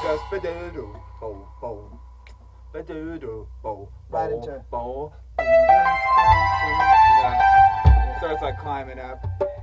goes ba-doo-doo, bo, bo, ba-doo-doo, bo, Right bo, into it. bo. You know, starts like climbing up.